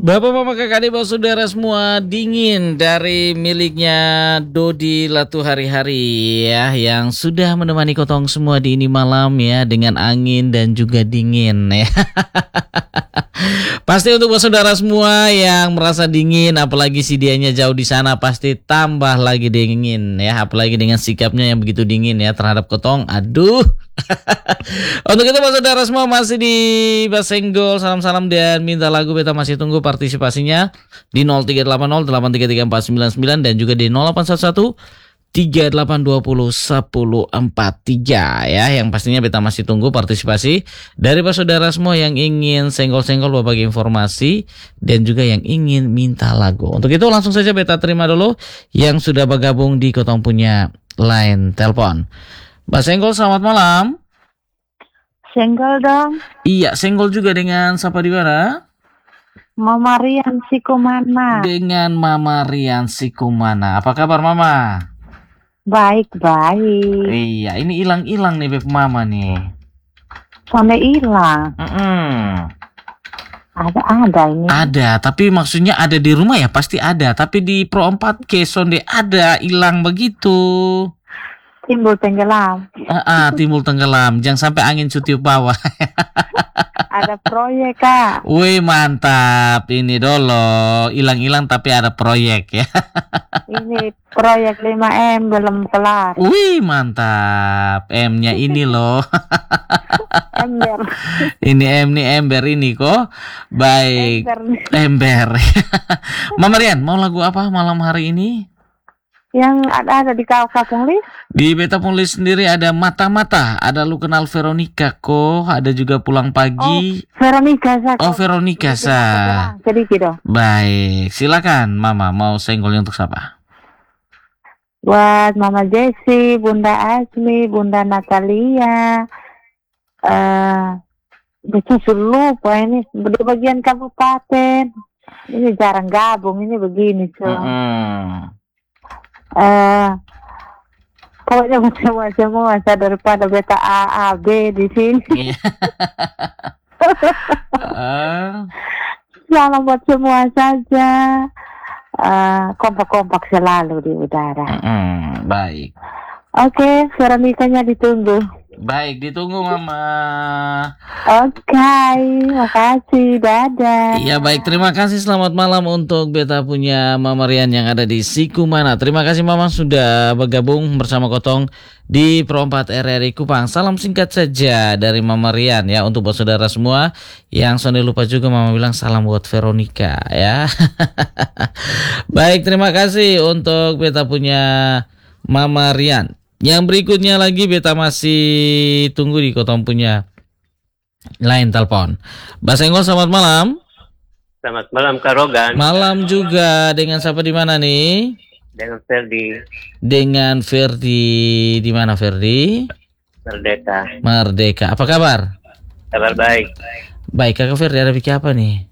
Bapak, Mama, Kakak, adik, saudara semua, dingin dari miliknya Dodi Latu Hari-Hari ya, yang sudah menemani kotong semua di ini malam ya, dengan angin dan juga dingin ya. Pasti untuk saudara semua yang merasa dingin, apalagi si dianya jauh di sana, pasti tambah lagi dingin ya, apalagi dengan sikapnya yang begitu dingin ya terhadap kotong. Aduh. Untuk itu saudara semua masih di Basenggol, salam-salam dan minta lagu, beta masih tunggu partisipasinya di 0380 8334499 dan juga di 0811 3820 1043 ya, yang pastinya beta masih tunggu partisipasi dari saudara semua yang ingin senggol-senggol berbagi informasi dan juga yang ingin minta lagu. Untuk itu langsung saja beta terima dulu yang sudah bergabung di kotong punya line telepon. Mbak Senggol, selamat malam. Senggol dong. Iya, senggol juga dengan siapa di mana? Mama Rian Sikumana. Dengan Mama Rian Sikumana. Apa kabar Mama? Baik. Iya, ini hilang-hilang nih Beb Mama nih. Sampai hilang. Ada ini. Ada, tapi maksudnya ada di rumah ya pasti ada. Tapi di Pro 4K sonde ada hilang begitu. Timbul tenggelam. Timbul tenggelam. Jangan sampai angin sutiup bawah. Ada proyek, Kak. Wih, mantap. Ini dulu hilang-hilang tapi ada proyek ya. Ini proyek 5M belum kelar. Wih, mantap. M-nya ini loh. Ember. Ini M nih, ember ini kok. Baik. Ember. Mama Rian, mau lagu apa malam hari ini? Yang ada di Kak Pungli? Di Beta Pungli sendiri ada Mata-Mata, ada Lu Kenal Veronica kok, ada juga Pulang Pagi. Veronica Sa. Veronica Sa. Jadi gitu. Baik, silakan Mama, mau senggolnya untuk siapa? Buat Mama Jessie, Bunda Asmi, Bunda Natalia. Lupa ini di bagian kabupaten. Ini jarang gabung, ini begini pokoknya semua daripada beta A B di sini. Salam buat semua saja. Kompak-kompak selalu di udara. Baik. Oke, Veronica-nya ditunggu. Baik, ditunggu Mama. Oke, makasih, dadah. Iya baik, terima kasih, selamat malam untuk beta punya Mama Rian yang ada di Sikumana. Terima kasih Mama sudah bergabung bersama kotong di Pro 4 RRI Kupang. Salam singkat saja dari Mama Rian ya untuk buat saudara semua. Yang sonde lupa juga Mama bilang salam buat Veronica ya. Baik, terima kasih untuk beta punya Mama Rian. Yang berikutnya lagi beta masih tunggu di kotong punya line telepon. Mbak Senggol, selamat malam. Selamat malam Kak Rogan. Malam juga, dengan siapa di mana nih? Dengan Ferdi. Dengan Ferdi, di mana Ferdi? Merdeka. Apa kabar? Kabar baik. Baik, Kakak Ferdi ada bikin apa nih?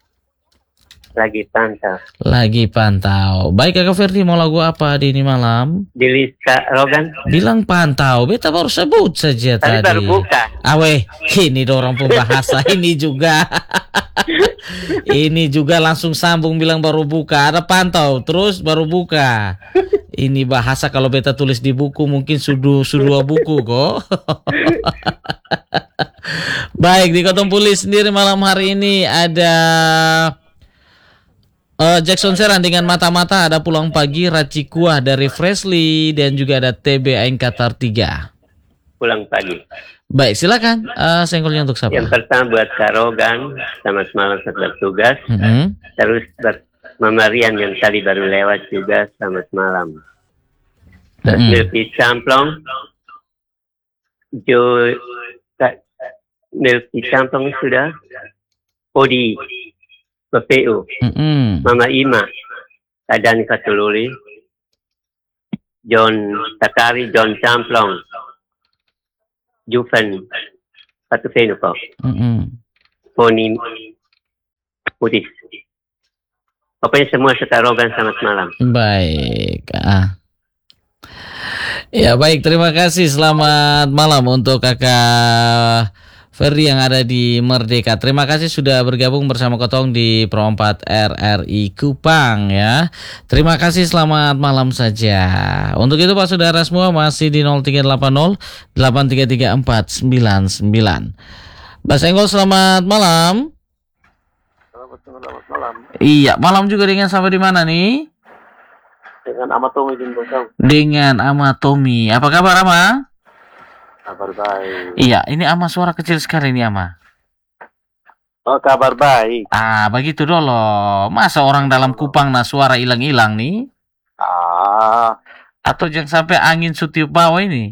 Lagi pantau. Baik Kakak Ferdi, mau lagu apa di ini malam? Di list Kak Rogan. Bilang pantau, beta baru sebut saja tadi. Baru buka. Ini dorong pembahasa ini juga. Ini juga langsung sambung bilang baru buka. Ada pantau, terus baru buka. Ini bahasa kalau beta tulis di buku mungkin sudah buku kok. Baik, di Kotong Puli sendiri malam hari ini ada Jackson Serang dengan Mata-Mata, ada Pulang Pagi, Raci Kuah dari Freshly, dan juga ada TB Aing Qatar 3. Pulang Pagi. Baik, silakan senggolnya untuk siapa? Yang pertama buat Kak Rogan, selamat malam saat bertugas. Terus buat Mama Rian yang tadi baru lewat juga, selamat malam. Terus Milky Camplong, Milky Camplong sudah, Odi, PPU, Mama Ima, Kadan Katululi, John Takari, John Camplong, Juven, Patufeno po, Poni Putih. Pokoknya semua sekarogan, selamat malam. Baik. Ya baik, terima kasih. Selamat malam untuk Kakak Ferry yang ada di Merdeka. Terima kasih sudah bergabung bersama Kotong di Pro 4 RRI Kupang ya. Terima kasih, selamat malam saja. Untuk itu Pak Saudara semua masih di 0380 833 499. Mbak Senggol, selamat malam. Selamat malam. Iya, malam juga dengan sama di mana nih? Dengan Amatomi di Bosang. Dengan Amatomi. Apa kabar Ama? Kabar baik. Iya, ini Ama suara kecil sekali nih Ama. Oh, kabar baik. Ah, begitu dulu. Masa orang dalam Kupang nah suara hilang-hilang nih? Atau jangan sampai angin sutiup bawah ini?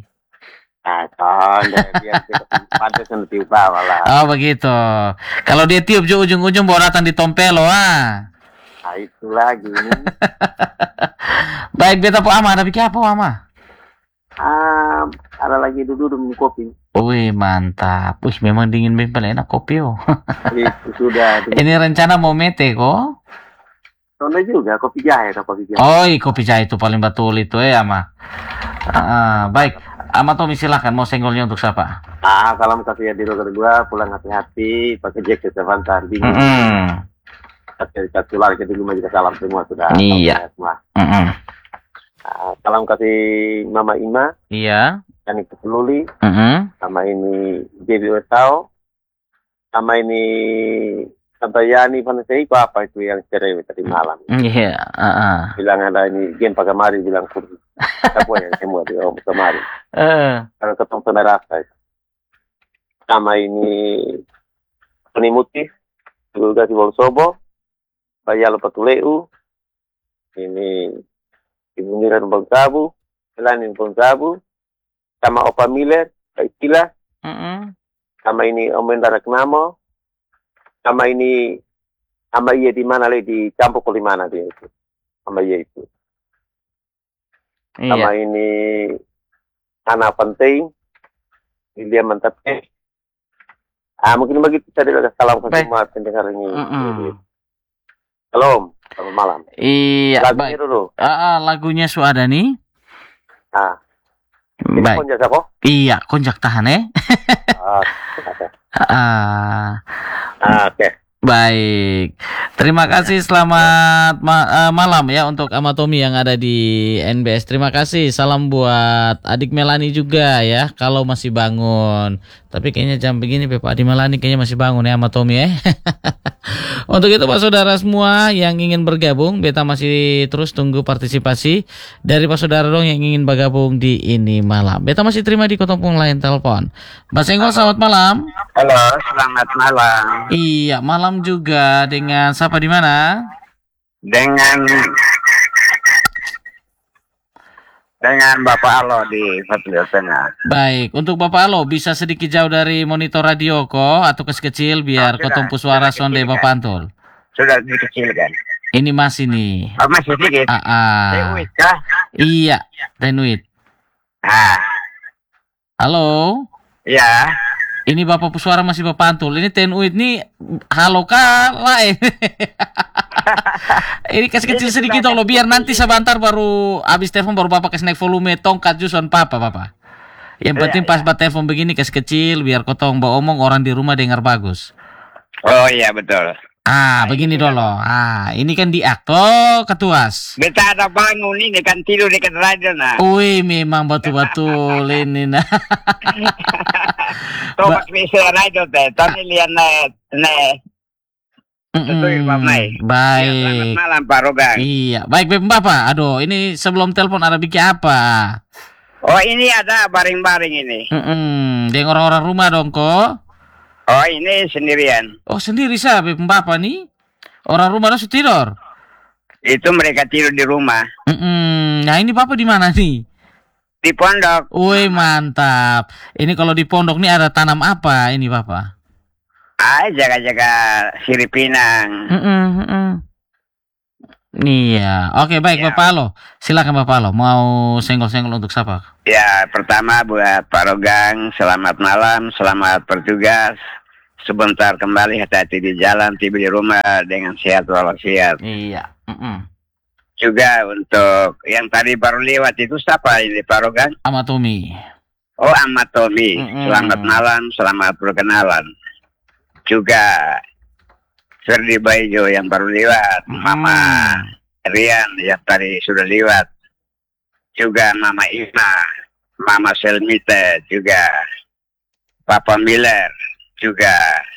Dia pantas tiup bawah lah. Oh, begitu. Kalau dia tiup ujung-ujung bawa datang di Tompelo Nah, itu lagi ini. Baik, beta po Ama, ada bikin apa Ama? Ada lagi duduk minum kopi. Wih, mantap. Wih, memang dingin paling enak kopi oh. Itu sudah. Ini rencana mau mete kok? Soalnya juga kopi jahe atau kopi jahe. Oh, kopi jahe itu paling betul itu Ama. Baik, Ama Tommy silahkan, mau senggolnya untuk siapa? Salam kasih ya di dokter gua, pulang hati-hati, pakai jaket sevantar dingin. Satu lagi di rumah juga salam semua sudah. Iya. Semua. Salam kasih Mama Ima. Iya. Yani Keseluli. Sama ini Dewi Wetau. Sama ini Tante Yani Panasei. Apa itu yang cerewet tadi malam? Iya. Bilang ada ini Gen Pagamari bilang kursi. Apa yang semua di Om Kemari. Kalau ketemu saudara saya. Sama ini Penimuti. Juga di Bolsobo. Bayalo Patuleu. Ini Ibu Miran Bongkabu, Melanin Bongkabu, sama Opa Miller, Kak Istila, sama ini Om Mendarak Namo, sama ini, sama iya di mana lagi di Campur Kolimana dia itu, sama iya itu, sama ini Ana Penting, William Mantapnya, mungkin begitu tadi ada salam ke semua pendengar ini. Salam. Selamat malam. Iya, lagunya baik. Dulu. Lagunya sudah nih. Baik. Konjak apa? Iya, konjak tahan Oke. Baik. Terima kasih, selamat malam ya untuk Amatomi yang ada di NBS. Terima kasih. Salam buat adik Melani juga ya kalau masih bangun. Tapi kayaknya jam begini Pak Adik Melani kayaknya masih bangun ya Amatomi ya. Untuk itu Pak Saudara semua yang ingin bergabung, beta masih terus tunggu partisipasi dari Pak Saudara dong yang ingin bergabung di ini malam. Beta masih terima di kotompung lain telepon. Mbak Senggol, selamat malam. Halo, selamat malam. Iya, malam juga dengan siapa di mana? Dengan Bapak Alo di Fatulio Tengah. Baik, untuk Bapak Alo bisa sedikit jauh dari monitor radio kok atau kecil biar kotompu suara sonde Bapak Antul. Sudah dikecilkan. Ini masih nih. Oh, masih sedikit. Tenuit kah? Iya, Tenuit. Halo. Iya. Ini Bapak Suara masih Bapak Antul. Ini Tenuit nih halo kala Ini kasih kecil sedikit dong lo biar nanti sebentar baru habis telepon baru Bapak kasih naik volume tongkat juson Bapak. Yang penting pas Bapak telepon begini kasih kecil biar kotong bawa omong orang di rumah dengar bagus. Oh iya betul. Begini dulu. Ini kan di akto ketuas. Beta ada bangun ini kan tidur dekat radio nah. Wih, memang betul-betul ini nah. Tobat bisa radio teh. Tadi lihat nih. Baik. Selamat malam Pak Rogang. Iya, baik Bapak. Aduh, ini sebelum telepon ada bikin apa? Oh ini ada baring-baring ini. Dengan orang-orang rumah dong kok. Oh ini sendirian. Oh sendiri siapa Bapak nih? Orang rumah harus tidur. Itu mereka tidur di rumah. Nah ini Bapak di mana nih? Di pondok. Wih mantap. Ini kalau di pondok nih ada tanam apa ini Bapak? Jaga-jaga sirip pinang. Iya, oke baik ya. Bapak Alo, silakan Bapak Alo. Mau senggol-senggol untuk siapa? Ya, pertama buat Pak Rogang, selamat malam, selamat bertugas. Sebentar kembali hati-hati di jalan, tiba di rumah dengan sehat walafiat. Iya. Juga untuk yang tadi baru lewat itu siapa ini Pak Rogang? Amatomi. Oh, Ahmad Tommy, selamat malam, selamat perkenalan. Juga Ferdi Baijo yang baru lewat, Mama Rian yang tadi sudah lewat, juga Mama Ima, Mama Selmita, juga Papa Miller, juga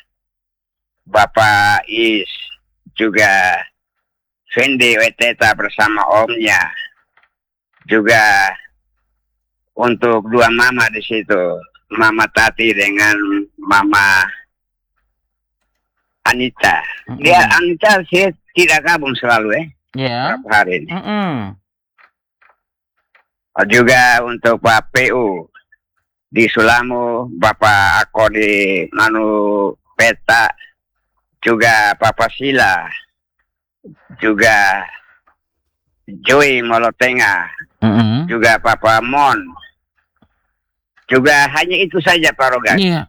Bapak Is, juga Fendi Weteta bersama omnya, juga untuk dua mama di situ, Mama Tati dengan Mama Anita. Dia Anita sih tidak gabung selalu berapa hari ini. Juga untuk Pak PU di Sulamo, Bapak Ako di Manu Peta, juga Papa Sila, juga Joy Molotenga, juga Papa Mon, juga hanya itu saja Pak Rogan. Iya.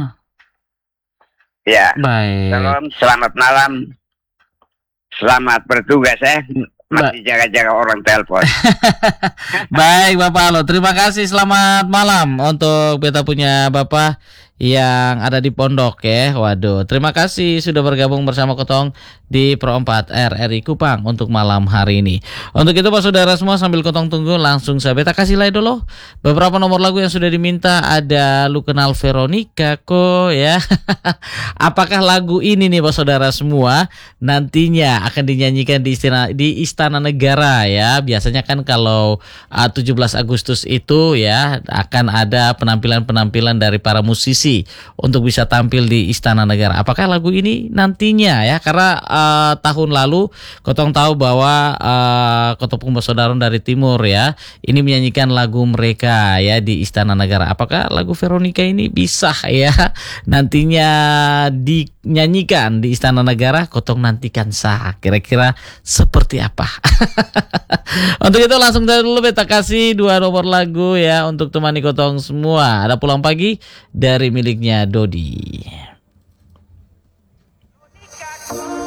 Ya. Baik. Salam, selamat malam, selamat bertugas masih jaga-jaga orang telepon. Baik Bapak Alo, terima kasih, selamat malam untuk beta punya Bapak yang ada di pondok ya. Waduh, terima kasih sudah bergabung bersama Kotong di Pro 4 RRI Kupang untuk malam hari ini. Untuk itu Pak saudara semua, sambil Kotong tunggu, langsung saya beta kasih live dulu beberapa nomor lagu yang sudah diminta. Ada Lu Kenal Veronica kok ya. Apakah lagu ini nih Pak saudara semua nantinya akan dinyanyikan di Istana Negara ya. Biasanya kan kalau 17 Agustus itu ya akan ada penampilan-penampilan dari para musisi untuk bisa tampil di Istana Negara. Apakah lagu ini nantinya ya? Karena tahun lalu Kotong tahu bahwa Kotong Saudara dari Timur ya ini menyanyikan lagu mereka ya di Istana Negara. Apakah lagu Veronica ini bisa ya nantinya dinyanyikan di Istana Negara? Kotong nantikan sah kira-kira seperti apa. Untuk itu langsung dulu beta kasih dua nomor lagu ya untuk temani Kotong semua. Ada Pulang Pagi dari miliknya Dodi.